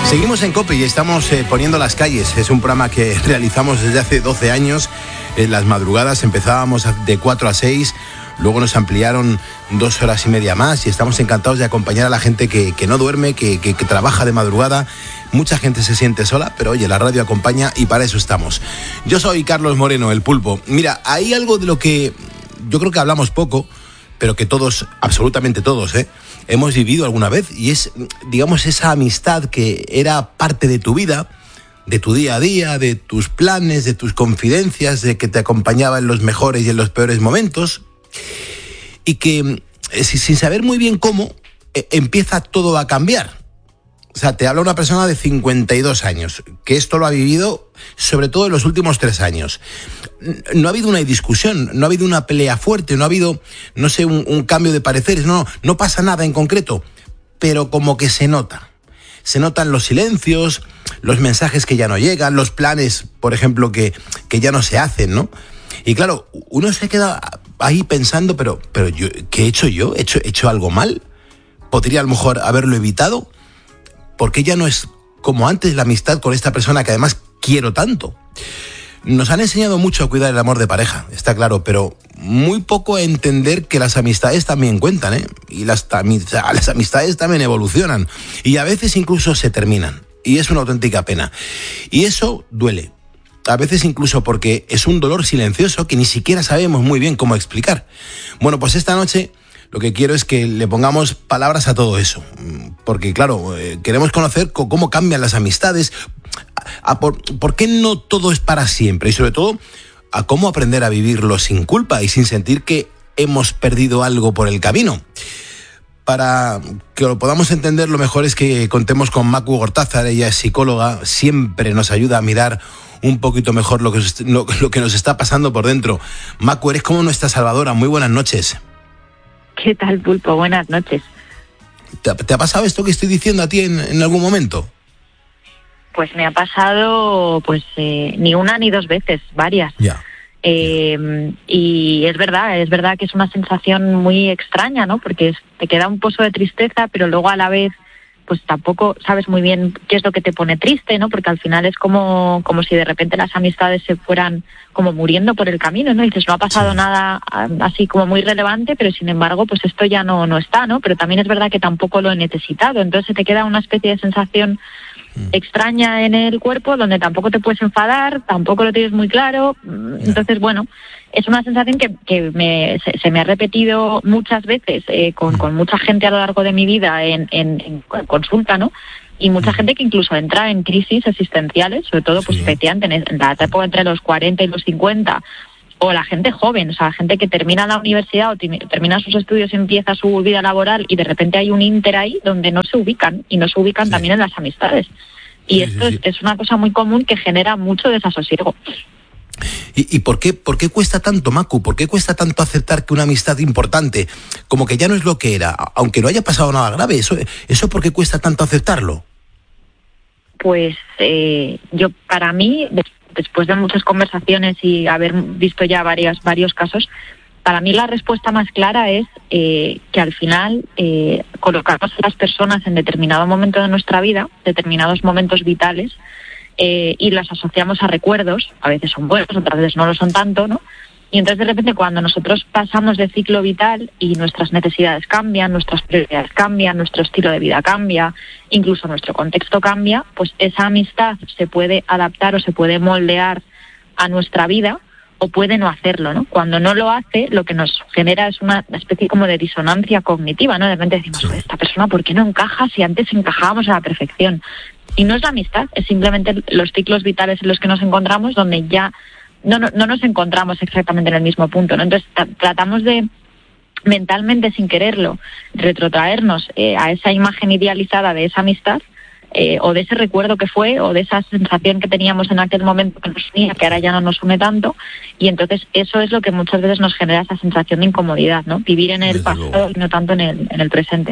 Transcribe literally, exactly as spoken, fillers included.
Seguimos en COPE y estamos eh, poniendo las calles. Es un programa que realizamos desde hace doce años. En las madrugadas empezábamos de cuatro a seis, luego nos ampliaron dos horas y media más y estamos encantados de acompañar a la gente que, que no duerme, que, que, que trabaja de madrugada. Mucha gente se siente sola, pero oye, la radio acompaña y para eso estamos. Yo soy Carlos Moreno, el Pulpo. Mira, hay algo de lo que yo creo que hablamos poco, pero que todos, absolutamente todos, ¿eh? hemos vivido alguna vez, y es, digamos, esa amistad que era parte de tu vida, de tu día a día, de tus planes, de tus confidencias, de que te acompañaba en los mejores y en los peores momentos, y que sin saber muy bien cómo, empieza todo a cambiar. O sea, te habla una persona de cincuenta y dos años, que esto lo ha vivido sobre todo en los últimos tres años. No ha habido una discusión, no ha habido una pelea fuerte, no ha habido, no sé, un, un cambio de pareceres, no, no pasa nada en concreto, pero como que se nota. Se notan los silencios, los mensajes que ya no llegan, los planes, por ejemplo, que, que ya no se hacen, ¿no? Y claro, uno se queda ahí pensando, pero, pero yo, ¿qué he hecho yo? ¿He hecho, he hecho algo mal? ¿Podría a lo mejor haberlo evitado? ¿Por qué ya no es como antes la amistad con esta persona que además quiero tanto? Nos han enseñado mucho a cuidar el amor de pareja, está claro, pero muy poco a entender que las amistades también cuentan, ¿eh? Y las, las amistades también evolucionan y a veces incluso se terminan. Y es una auténtica pena. Y eso duele. A veces incluso porque es un dolor silencioso que ni siquiera sabemos muy bien cómo explicar. Bueno, pues esta noche lo que quiero es que le pongamos palabras a todo eso, porque claro, eh, queremos conocer co- cómo cambian las amistades, a, a por, por qué no todo es para siempre y sobre todo a cómo aprender a vivirlo sin culpa y sin sentir que hemos perdido algo por el camino. Para que lo podamos entender, lo mejor es que contemos con Macu Gortázar. Ella es psicóloga, siempre nos ayuda a mirar un poquito mejor lo que, lo, lo que nos está pasando por dentro. Macu, eres como nuestra salvadora. Muy buenas noches. ¿Qué tal, Pulpo? Buenas noches. ¿Te, te ha pasado esto que estoy diciendo a ti en, en algún momento? Pues me ha pasado, pues, eh, ni una ni dos veces, varias. Ya. Eh, y es verdad, es verdad que es una sensación muy extraña, ¿no? Porque es, te queda un pozo de tristeza, pero luego a la vez, pues tampoco sabes muy bien qué es lo que te pone triste, ¿no? Porque al final es como, como si de repente las amistades se fueran como muriendo por el camino, ¿no? Y dices, no ha pasado sí. nada así como muy relevante, pero sin embargo, pues esto ya no, no está, ¿no? Pero también es verdad que tampoco lo he necesitado. Entonces te queda una especie de sensación mm. extraña en el cuerpo, donde tampoco te puedes enfadar, tampoco lo tienes muy claro. Entonces, bueno, es una sensación que, que me, se, se me ha repetido muchas veces eh, con, con mucha gente a lo largo de mi vida en, en, en consulta, ¿no? Y mucha gente que incluso entra en crisis existenciales, sobre todo, pues, sí. efectivamente, en la época entre los cuarenta y los cincuenta, o la gente joven, o sea, gente que termina la universidad o t- termina sus estudios y empieza su vida laboral y de repente hay un ínter ahí donde no se ubican, y no se ubican sí. también en las amistades. Y sí, esto sí, sí. Es, es una cosa muy común que genera mucho desasosiego. ¿Y, y por qué, por qué cuesta tanto, Macu? ¿Por qué cuesta tanto aceptar que una amistad importante, como que ya no es lo que era, aunque no haya pasado nada grave? ¿Eso, eso por qué cuesta tanto aceptarlo? Pues eh, yo, para mí, después de muchas conversaciones y haber visto ya varios, varios casos, para mí la respuesta más clara es eh, que al final eh, colocamos a las personas en determinado momento de nuestra vida, determinados momentos vitales, eh, y las asociamos a recuerdos. A veces son buenos, otras veces no lo son tanto, ¿no? Y entonces de repente cuando nosotros pasamos de ciclo vital y nuestras necesidades cambian, nuestras prioridades cambian, nuestro estilo de vida cambia, incluso nuestro contexto cambia, pues esa amistad se puede adaptar o se puede moldear a nuestra vida o puede no hacerlo, ¿no? Cuando no lo hace, lo que nos genera es una especie como de disonancia cognitiva, ¿no? De repente decimos, esta persona, ¿por qué no encaja si antes encajábamos a la perfección? Y no es la amistad, es simplemente los ciclos vitales en los que nos encontramos donde ya no, no, no nos encontramos exactamente en el mismo punto, ¿no? Entonces tra- tratamos de mentalmente, sin quererlo, retrotraernos eh, a esa imagen idealizada de esa amistad, eh, o de ese recuerdo que fue, o de esa sensación que teníamos en aquel momento que nos unía, que ahora ya no nos une tanto, y entonces eso es lo que muchas veces nos genera esa sensación de incomodidad, ¿no? Vivir en el pasado y no tanto en el, en el presente.